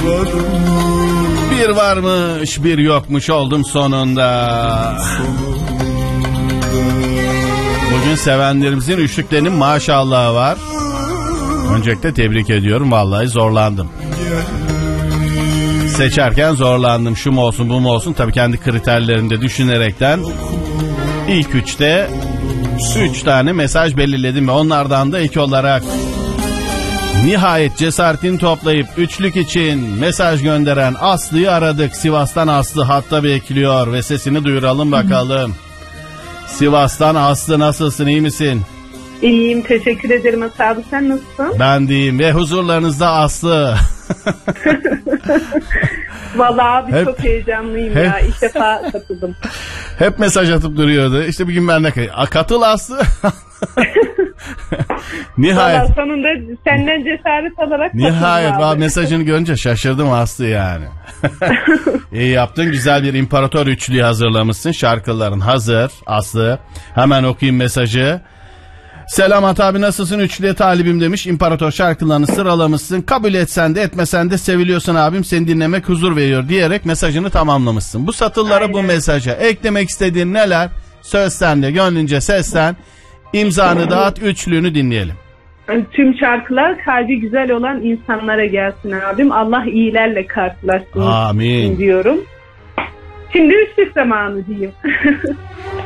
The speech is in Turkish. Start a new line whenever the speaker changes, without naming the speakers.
Bir varmış bir yokmuş oldum sonunda. Bugün sevenlerimizin üçlüklerinin maşallahı var. Öncelikle tebrik ediyorum, vallahi zorlandım. Seçerken zorlandım, şu mu olsun bu mu olsun, tabii kendi kriterlerinde düşünerekten. İlk 3'te 3 tane mesaj belirledim ve onlardan da ilk olarak nihayet cesaretini toplayıp üçlük için mesaj gönderen Aslı'yı aradık. Sivas'tan Aslı hatta bekliyor ve sesini duyuralım bakalım. Sivas'tan Aslı, nasılsın, iyi misin?
İyiyim, teşekkür ederim abi, sen nasılsın?
Ben de iyiyim ve huzurlarınızda Aslı.
Vallahi abi çok heyecanlıyım ya, ilk defa katıldım.
Hep mesaj atıp duruyordu. İşte bir gün ben de katıl Aslı. Nihayet.
Vallahi sonunda senden cesaret alarak katıldım.
Nihayet mesajını görünce şaşırdım Aslı yani. İyi yaptın, güzel bir imparator üçlüğü hazırlamışsın. Şarkıların hazır Aslı. Hemen okuyayım mesajı. Selamat abi, nasılsın, üçlüye talibim demiş. İmparator şarkılarını sıralamışsın. Kabul etsen de etmesen de seviliyorsun abim, seni dinlemek huzur veriyor diyerek mesajını tamamlamışsın. Bu satırlara, aynen, bu mesaja eklemek istediğin neler? Söz sende, gönlünce seslen. İmzanı dağıt, üçlüğünü dinleyelim.
Tüm şarkılar kalbi güzel olan insanlara gelsin abim. Allah iyilerle karşılaşsın.
Amin
diyorum. Şimdi üçlük zamanı diyeyim.